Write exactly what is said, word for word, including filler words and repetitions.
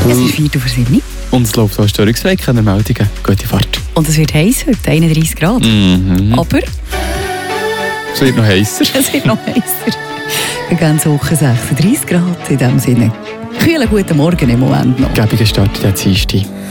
Es ist vier vor sieben. Und es läuft auch störungsfrei, keine Meldungen. Gute Fahrt. Und es wird heiß heute, einunddreissig Grad. Mhm. Aber es wird noch heißer. es wird noch heißer. Wir gehen so sechsunddreissig Grad in diesem Sinne. Kühlen guten Morgen im Moment noch. Gäbiger Start in der Dienstag.